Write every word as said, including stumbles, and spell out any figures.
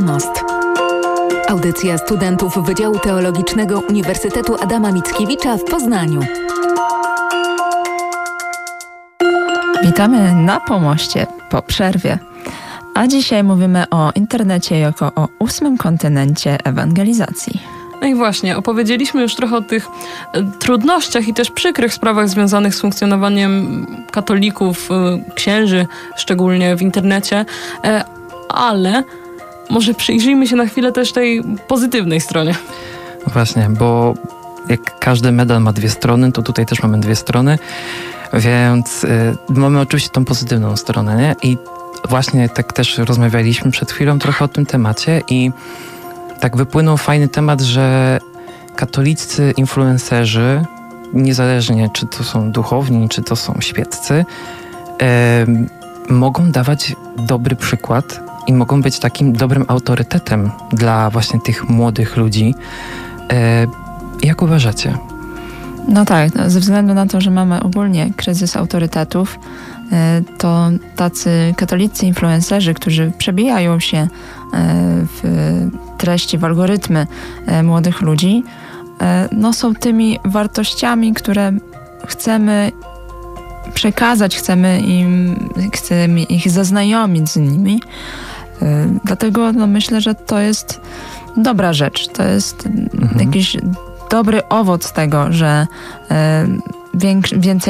Pomost. Audycja studentów Wydziału Teologicznego Uniwersytetu Adama Mickiewicza w Poznaniu. Witamy na Pomoście po przerwie. A dzisiaj mówimy o internecie jako o ósmym kontynencie ewangelizacji. No i właśnie, opowiedzieliśmy już trochę o tych trudnościach i też przykrych sprawach związanych z funkcjonowaniem katolików, księży, szczególnie w internecie, ale może przyjrzyjmy się na chwilę też tej pozytywnej stronie. Właśnie, bo jak każdy medal ma dwie strony, to tutaj też mamy dwie strony, więc y, mamy oczywiście tą pozytywną stronę, nie? I właśnie tak też rozmawialiśmy przed chwilą trochę o tym temacie i tak wypłynął fajny temat, że katolicy influencerzy, niezależnie czy to są duchowni, czy to są świeccy, y, mogą dawać dobry przykład i mogą być takim dobrym autorytetem dla właśnie tych młodych ludzi. Y, jak uważacie? No tak, no, ze względu na to, że mamy ogólnie kryzys autorytetów, to tacy katolicy influencerzy, którzy przebijają się w treści, w algorytmy młodych ludzi, no są tymi wartościami, które chcemy przekazać, chcemy im, chcemy ich zaznajomić z nimi. Dlatego no, myślę, że to jest dobra rzecz. To jest mhm. jakiś dobry owoc tego, że większy, więcej